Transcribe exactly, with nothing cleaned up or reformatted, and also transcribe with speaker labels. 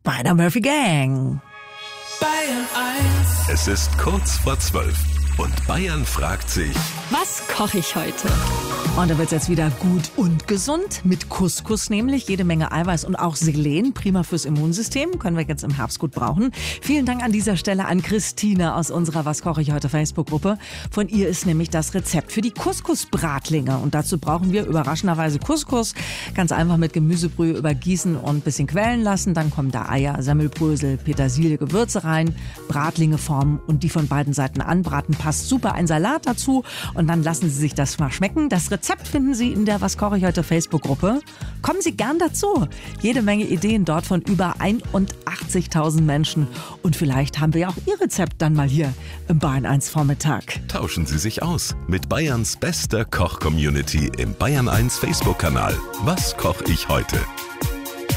Speaker 1: Spider-Murphy Gang.
Speaker 2: Bayern eins.
Speaker 3: Es ist kurz vor zwölf und Bayern fragt sich:
Speaker 4: Was koche ich heute?
Speaker 1: Und da wird's jetzt wieder gut und gesund mit Couscous, nämlich jede Menge Eiweiß und auch Selen, prima fürs Immunsystem, können wir jetzt im Herbst gut brauchen. Vielen Dank an dieser Stelle an Christine aus unserer Was koche ich heute Facebook-Gruppe. Von ihr ist nämlich das Rezept für die Couscous-Bratlinge und dazu brauchen wir überraschenderweise Couscous, ganz einfach mit Gemüsebrühe übergießen und ein bisschen quellen lassen. Dann kommen da Eier, Semmelbrösel, Petersilie, Gewürze rein, Bratlinge formen und die von beiden Seiten anbraten. Passt super ein Salat dazu und dann lassen Sie sich das mal schmecken. Das Rezept finden Sie in der Was koche ich heute Facebook-Gruppe. Kommen Sie gern dazu. Jede Menge Ideen dort von über einundachtzigtausend Menschen. Und vielleicht haben wir ja auch Ihr Rezept dann mal hier im Bayern eins Vormittag.
Speaker 3: Tauschen Sie sich aus mit Bayerns bester Koch-Community im Bayern eins Facebook-Kanal. Was koche ich heute?